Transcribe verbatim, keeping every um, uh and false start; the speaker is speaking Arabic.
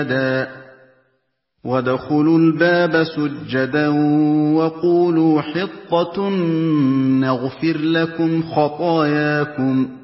وَادْخُلُوا الْبَابَ سُجَّدًا وَقُولُوا حِطَّةٌ نَّغْفِرْ لَكُمْ خَطَايَاكُمْ